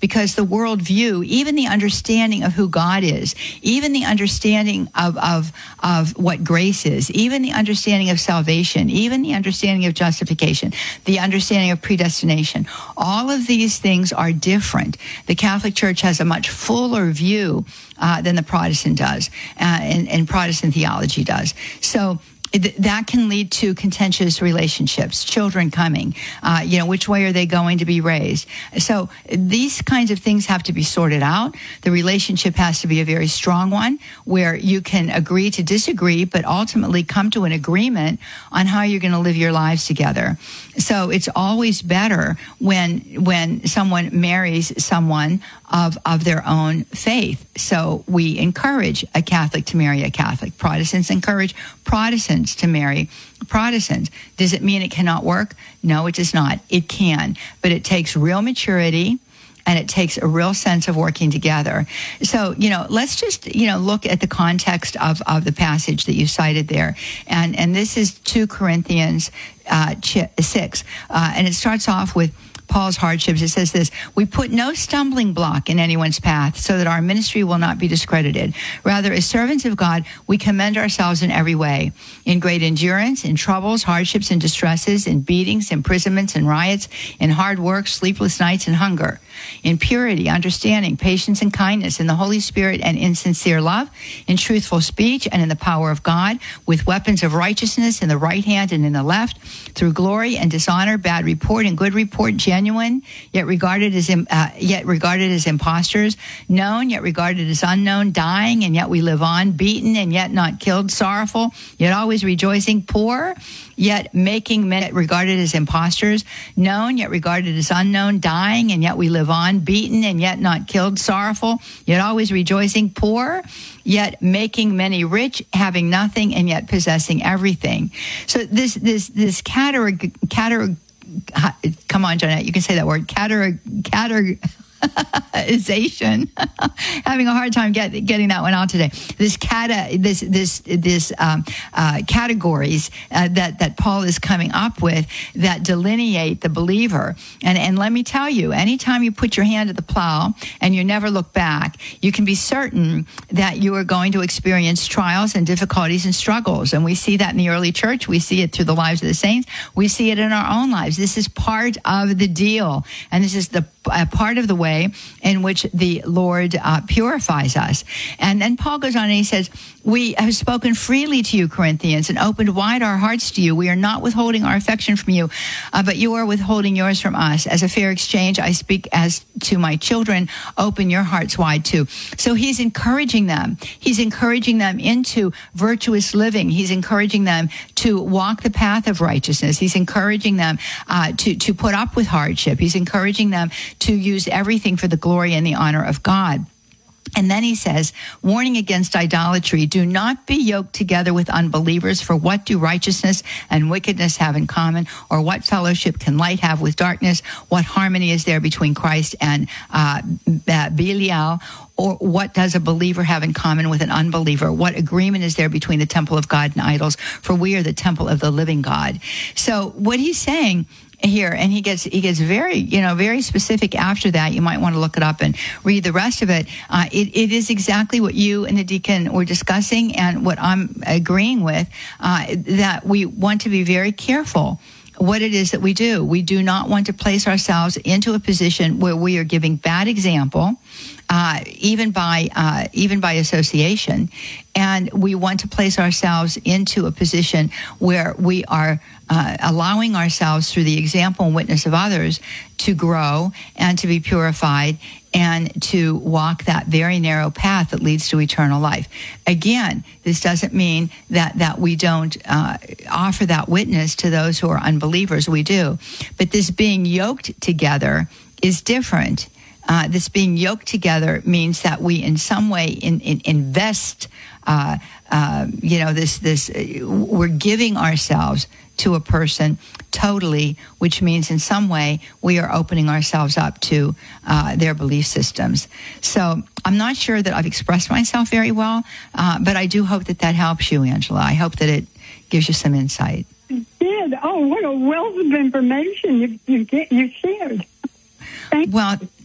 because the worldview, even the understanding of who God is, even the understanding of what grace is, even the understanding of salvation, even the understanding of justification, the understanding of predestination, all of these things are different. The Catholic Church has a much fuller view than the Protestant does, and Protestant theology does. So that can lead to contentious relationships, children coming, which way are they going to be raised? So these kinds of things have to be sorted out. The relationship has to be a very strong one where you can agree to disagree, but ultimately come to an agreement on how you're going to live your lives together. So it's always better when someone marries someone of their own faith. So we encourage a Catholic to marry a Catholic. Protestants encourage Protestants to marry Protestants. Does it mean it cannot work? No, it does not. It can, but it takes real maturity, and it takes a real sense of working together. So, let's just, look at the context of the passage that you cited there. And this is 2 Corinthians 6. And it starts off with Paul's hardships. It says this: we put no stumbling block in anyone's path so that our ministry will not be discredited. Rather, as servants of God, we commend ourselves in every way, in great endurance, in troubles, hardships, and distresses, in beatings, imprisonments, and riots, in hard work, sleepless nights, and hunger, in purity, understanding, patience, and kindness, in the Holy Spirit, and in sincere love, in truthful speech, and in the power of God, with weapons of righteousness in the right hand and in the left, through glory and dishonor, bad report and good report, genuine, yet regarded as impostors, known, yet regarded as unknown, dying, and yet we live on, beaten, and yet not killed, sorrowful, yet always rejoicing, poor, yet making men regarded as impostors, known, yet regarded as unknown, dying, and yet we live on, beaten, and yet not killed, sorrowful, yet always rejoicing, poor, yet making many rich, having nothing, and yet possessing everything. So this come on, Jeanette, you can say that word, categorization. Having a hard time getting that one out today. Categories that Paul is coming up with that delineate the believer. And let me tell you, anytime you put your hand to the plow and you never look back, you can be certain that you are going to experience trials and difficulties and struggles. And we see that in the early church. We see it through the lives of the saints. We see it in our own lives. This is part of the deal. And this is the part of the way in which the Lord purifies us. And then Paul goes on and he says, we have spoken freely to you, Corinthians, and opened wide our hearts to you. We are not withholding our affection from you, but you are withholding yours from us. As a fair exchange, I speak as to my children, open your hearts wide too. So he's encouraging them. He's encouraging them into virtuous living. He's encouraging them to walk the path of righteousness. He's encouraging them to put up with hardship. He's encouraging them to use everything for the glory and the honor of God. And then he says, warning against idolatry, do not be yoked together with unbelievers, for what do righteousness and wickedness have in common? Or what fellowship can light have with darkness? What harmony is there between Christ and Belial? Or what does a believer have in common with an unbeliever? What agreement is there between the temple of God and idols? For we are the temple of the living God. So what he's saying here, and he gets very, very specific after that. You might want to look it up and read the rest of it. It is exactly what you and the deacon were discussing and what I'm agreeing with, that we want to be very careful what it is that we do. We do not want to place ourselves into a position where we are giving bad example, even by association, and we want to place ourselves into a position where we are allowing ourselves, through the example and witness of others, to grow and to be purified and to walk that very narrow path that leads to eternal life. Again, this doesn't mean that we don't offer that witness to those who are unbelievers. We do. But this being yoked together is different. This being yoked together means that we in some way invest, we're giving ourselves to a person totally, which means in some way we are opening ourselves up to their belief systems. So I'm not sure that I've expressed myself very well, but I do hope that helps you, Angela. I hope that it gives you some insight. It did. Oh, what a wealth of information you shared. Well,